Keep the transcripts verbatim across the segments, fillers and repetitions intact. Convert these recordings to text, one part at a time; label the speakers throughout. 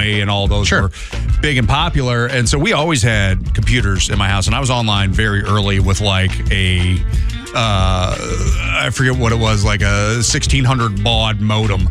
Speaker 1: Play and all those
Speaker 2: Sure.
Speaker 1: were big and popular. And so we always had computers in my house. And I was online very early with like a, uh, I forget what it was, like a sixteen hundred baud modem.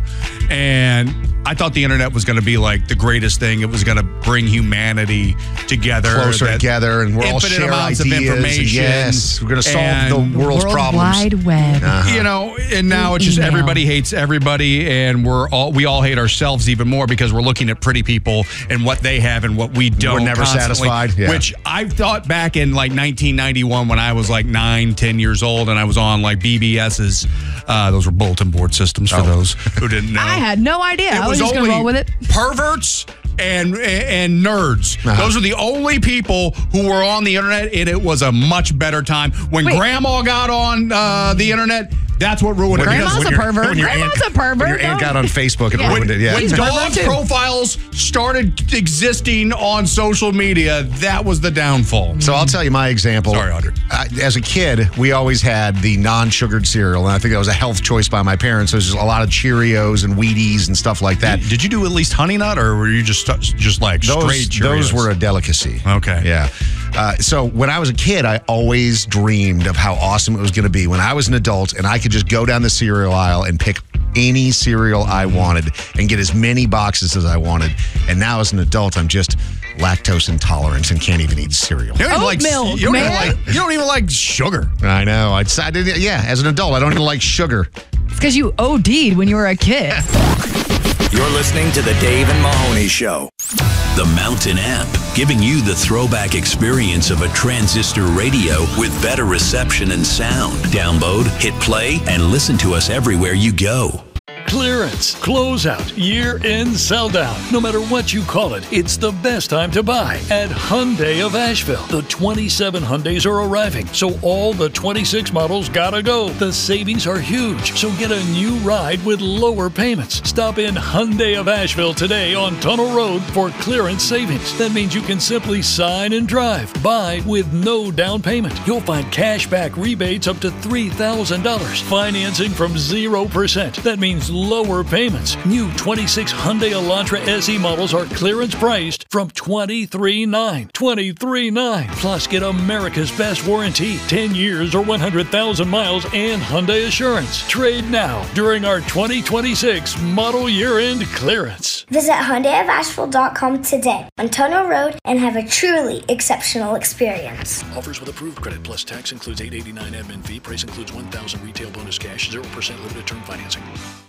Speaker 1: And I thought the internet was going to be like the greatest thing. It was going to bring humanity together.
Speaker 2: Closer together, and we're all
Speaker 1: infinite
Speaker 2: share
Speaker 1: amounts
Speaker 2: ideas.
Speaker 1: of information.
Speaker 2: Yes, we're going to solve
Speaker 1: and
Speaker 2: the world's
Speaker 3: World
Speaker 2: problems.
Speaker 3: Wide Web.
Speaker 2: Uh-huh.
Speaker 1: You know, and now it's just
Speaker 3: Email.
Speaker 1: everybody hates everybody, and we're all we all hate ourselves even more because we're looking at pretty people and what they have and what we don't.
Speaker 2: We're never
Speaker 1: constantly,
Speaker 2: satisfied, yeah.
Speaker 1: Which I thought back in like nineteen ninety-one when I was like nine, ten years old, and I was on like B B S's. Uh, those were bulletin board systems for
Speaker 2: Oh.
Speaker 1: those who didn't know.
Speaker 3: I had no idea.
Speaker 1: It
Speaker 3: I was just going to roll with it.
Speaker 1: Perverts and and nerds.
Speaker 2: Uh-huh.
Speaker 1: Those are the only people who were on the internet, and it was a much better time. When
Speaker 3: Wait.
Speaker 1: Grandma got on uh, the internet, that's what ruined it.
Speaker 3: Grandma's
Speaker 1: Because
Speaker 3: a
Speaker 1: when your-
Speaker 3: pervert.
Speaker 2: When your
Speaker 3: Grandma's
Speaker 2: aunt,
Speaker 3: a pervert.
Speaker 2: When your aunt
Speaker 3: Don't-
Speaker 2: got on Facebook, it
Speaker 3: Yeah.
Speaker 2: ruined it. Yeah.
Speaker 1: When
Speaker 3: He's a
Speaker 1: dog
Speaker 3: pervert too.
Speaker 1: profiles started existing on social media, that was the downfall.
Speaker 2: So I'll tell you my example.
Speaker 1: Sorry, Audrey.
Speaker 2: Uh, as a kid, we always had the non-sugared cereal, and I think that was a health choice by my parents. There was just a lot of Cheerios and Wheaties and stuff like that.
Speaker 1: Did you do at least Honey Nut, or were you just just like
Speaker 2: Those,
Speaker 1: straight Cheerios?
Speaker 2: those were a delicacy.
Speaker 1: Okay.
Speaker 2: Yeah. Uh, so when I was a kid, I always dreamed of how awesome it was going to be when I was an adult and I could just go down the cereal aisle and pick any cereal I wanted and get as many boxes as I wanted. And now as an adult, I'm just lactose intolerant and can't even eat cereal.
Speaker 1: You don't even
Speaker 3: Oat
Speaker 1: like
Speaker 3: milk,
Speaker 1: you don't even
Speaker 3: man.
Speaker 1: like you don't even like sugar.
Speaker 2: I know. I decided, yeah, as an adult, I don't even like sugar.
Speaker 3: It's because you O D'd when you were a kid.
Speaker 4: You're listening to The Dave and Mahoney Show.
Speaker 5: The Mountain app, giving you the throwback experience of a transistor radio with better reception and sound. Download, hit play, and listen to us everywhere you go.
Speaker 6: Clearance, closeout, year-end sell-down. No matter what you call it, it's the best time to buy at Hyundai of Asheville. The twenty-seven Hyundais are arriving, so all the twenty-six models gotta go. The savings are huge, so get a new ride with lower payments. Stop in Hyundai of Asheville today on Tunnel Road for clearance savings. That means you can simply sign and drive. Buy with no down payment. You'll find cash back rebates up to three thousand dollars. Financing from zero percent. That means lower payments. New twenty-six Hyundai Elantra S E models are clearance priced from twenty-three nine. twenty-three nine. Plus, get America's best warranty, ten years or one hundred thousand miles, and Hyundai Assurance. Trade now during our twenty twenty-six model year-end clearance.
Speaker 7: Visit Hyundai of Asheville dot com today on Tunnel Road and have a truly exceptional experience.
Speaker 6: Offers with approved credit plus tax includes eight eighty-nine admin fee. Price includes one thousand retail bonus cash, zero percent limited term financing.